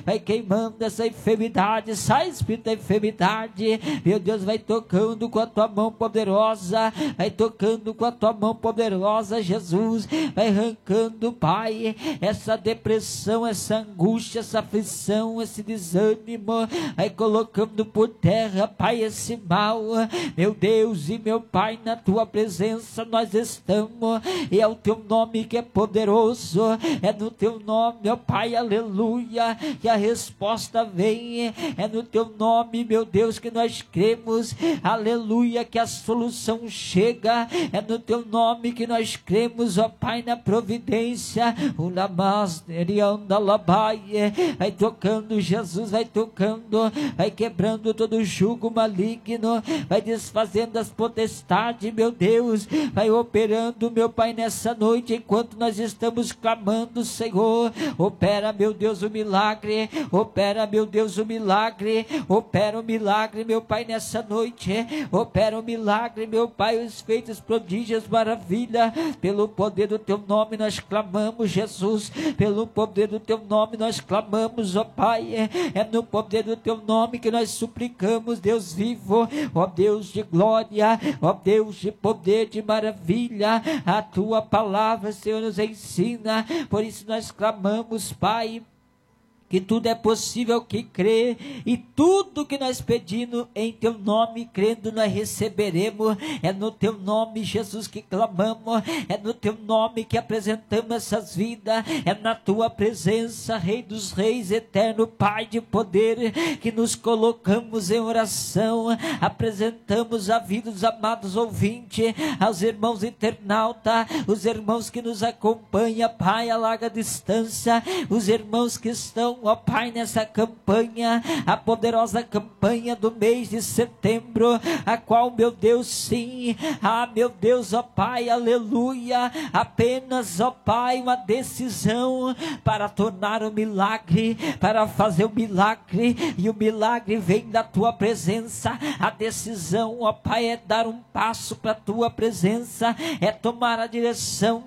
vai queimando essa enfermidade, sai espírito da enfermidade, meu Deus, vai tocando com a tua mão poderosa, vai tocando com a tua mão poderosa, Jesus, vai arrancando, Pai, essa depressão, essa angústia, essa aflição, esse desânimo, vai colocando por terra, Pai, esse mal, meu Deus e meu Pai, na tua presença nós estamos, e é o teu nome que é poderoso, é no teu nome, ó Pai, aleluia, que a resposta vem, é no teu nome, meu Deus, que nós cremos, aleluia, que a solução chega, é no teu nome que nós cremos, ó Pai, na providência, vai tocando, Jesus, vai tocando, vai quebrando todo o jugo maligno, vai desfazendo as potestades, meu Deus, vai operando, meu Pai, nessa noite, enquanto nós estamos clamando, Senhor, opera, meu Deus, o milagre, opera, meu Deus, o milagre, opera o milagre, meu Pai, nessa noite, opera o milagre, meu Pai, os feitos, prodígios, maravilha, pelo poder do teu nome nós clamamos, Jesus, pelo poder do teu nome nós clamamos, ó Pai, é no poder do teu nome que nós suplicamos, Deus vivo, ó Deus de glória, ó Deus de poder, de maravilha, a tua palavra, Senhor, nos ensina, por isso nós clamamos, Pai, que tudo é possível que crê, e tudo que nós pedimos em teu nome, crendo, nós receberemos. É no teu nome, Jesus, que clamamos, é no teu nome que apresentamos essas vidas, é na tua presença, Rei dos Reis, eterno Pai de poder, que nos colocamos em oração, apresentamos a vida dos amados ouvintes, aos irmãos internautas, os irmãos que nos acompanham, Pai, a larga distância, os irmãos que estão, ó Pai, nessa campanha, a poderosa campanha do mês de setembro, a qual, meu Deus, sim, meu Deus, ó Pai, aleluia, apenas, ó Pai, uma decisão para tornar o milagre, para fazer o milagre, e o milagre vem da tua presença. A decisão, ó Pai, é dar um passo para a tua presença, é tomar a direção